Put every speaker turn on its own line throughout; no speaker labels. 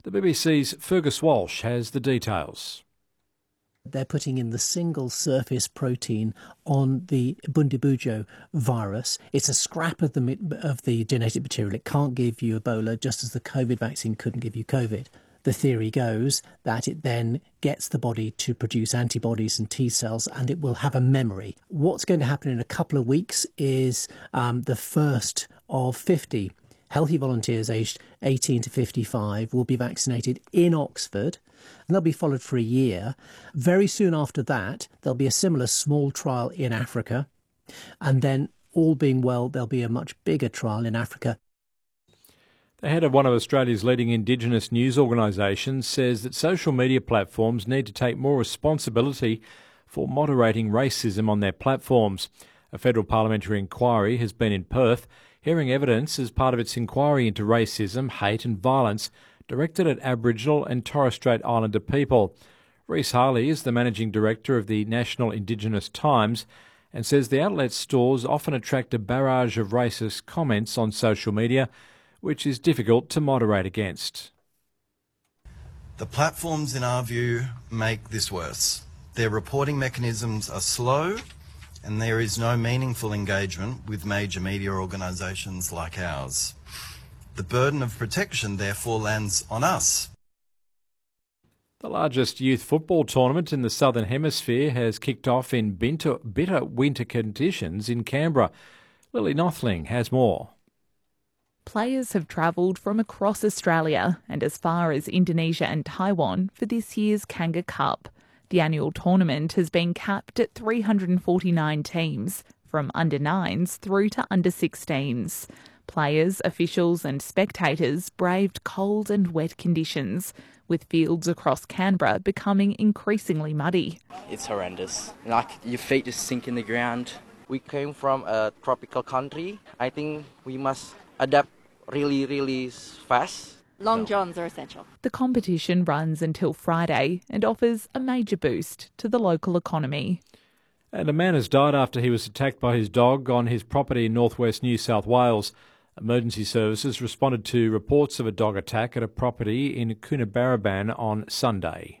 The BBC's Fergus Walsh has the details.
They're putting in the single surface protein on the Bundibugyo virus. It's a scrap of the genetic material. It can't give you Ebola, just as the COVID vaccine couldn't give you COVID. The theory goes that it then gets the body to produce antibodies and T cells, and it will have a memory. What's going to happen in a couple of weeks is the first of 50 healthy volunteers aged 18 to 55 will be vaccinated in Oxford, and they'll be followed for a year. Very soon after that, there'll be a similar small trial in Africa, and then, all being well, there'll be a much bigger trial in Africa.
The head of one of Australia's leading Indigenous news organisations says that social media platforms need to take more responsibility for moderating racism on their platforms. A federal parliamentary inquiry has been in Perth, hearing evidence as part of its inquiry into racism, hate and violence directed at Aboriginal and Torres Strait Islander people. Reece Harley is the managing director of the National Indigenous Times and says the outlet's stores often attract a barrage of racist comments on social media, which is difficult to moderate against.
The platforms, in our view, make this worse. Their reporting mechanisms are slow, and there is no meaningful engagement with major media organisations like ours. The burden of protection, therefore, lands on us.
The largest youth football tournament in the Southern Hemisphere has kicked off in bitter winter conditions in Canberra. Lily Nothling has more.
Players have travelled from across Australia and as far as Indonesia and Taiwan for this year's Kanga Cup. The annual tournament has been capped at 349 teams, from under-9s through to under-16s. Players, officials and spectators braved cold and wet conditions, with fields across Canberra becoming increasingly muddy.
It's horrendous. Like, your feet just sink in the ground. We came from a tropical country. I think we must adapt really fast.
Long johns are essential.
The competition runs until Friday and offers a major boost to the local economy.
And a man has died after he was attacked by his dog on his property in northwest New South Wales. Emergency services responded to reports of a dog attack at a property in Coonabarabran on Sunday.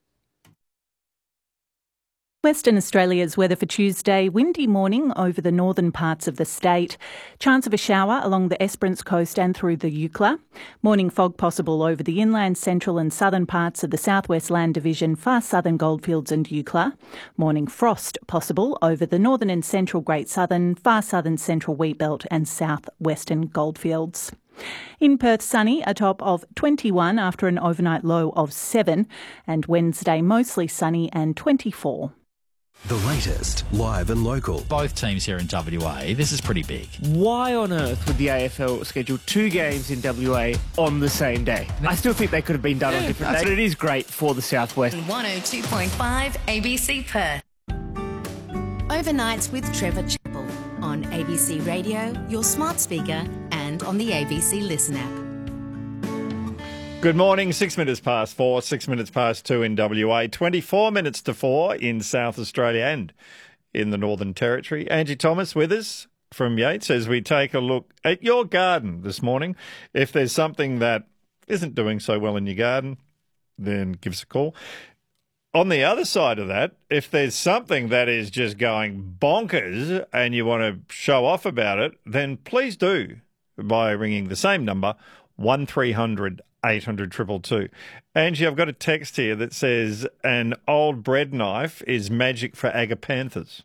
Western Australia's weather for Tuesday, windy morning over the northern parts of the state. Chance of a shower along the Esperance coast and through the Eucla. Morning fog possible over the inland, central and southern parts of the Southwest Land Division, far southern Goldfields and Eucla. Morning frost possible over the northern and central Great Southern, far southern central Wheatbelt and southwestern Goldfields. In Perth, sunny, a top of 21 after an overnight low of 7. And Wednesday, mostly sunny and 24.
The latest, live and local.
Both teams here in WA, this is pretty big.
Why on earth would the AFL schedule 2 games in WA on the same day? I still think they could have been done on different days, but it is great for the Southwest.
102.5 ABC Perth. Overnights with Trevor Chappell on ABC Radio, your smart speaker, and on the ABC Listen app.
Good morning, 6 minutes past 4, 6 minutes past 2 in WA, 24 minutes to 4 in South Australia and in the Northern Territory. Angie Thomas with us from Yates as we take a look at your garden this morning. If there's something that isn't doing so well in your garden, then give us a call. On the other side of that, if there's something that is just going bonkers and you want to show off about it, then please do by ringing the same number, 1300 800 222. Angie, I've got a text here that says an old bread knife is magic for agapanthus.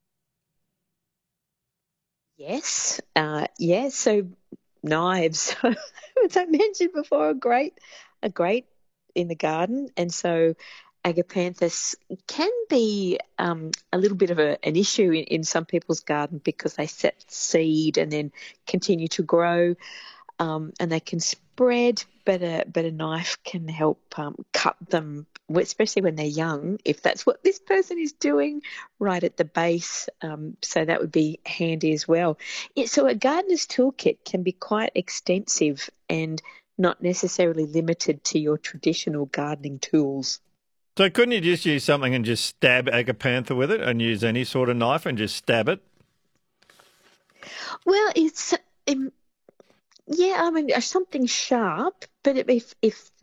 Yes. So knives, as I mentioned before, are great in the garden. And so agapanthus can be a little bit of an issue in some people's garden because they set seed and then continue to grow. And they can spread, but a knife can help cut them, especially when they're young, if that's what this person is doing, right at the base. So that would be handy as well. So a gardener's toolkit can be quite extensive and not necessarily limited to your traditional gardening tools.
So couldn't you just use something and just stab agapantha with it and use any sort of knife and just stab it?
Well, it's... something sharp, but if